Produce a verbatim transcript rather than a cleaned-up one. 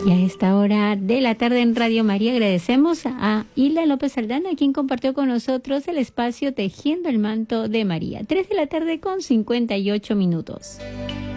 Y a esta hora de la tarde en Radio María agradecemos a Hilda López Aldana, quien compartió con nosotros el espacio Tejiendo el Manto de María. Tres de la tarde con cincuenta y ocho minutos.